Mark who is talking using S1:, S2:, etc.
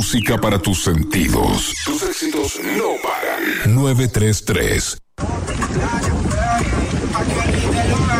S1: música para tus sentidos. Tus éxitos no paran. 933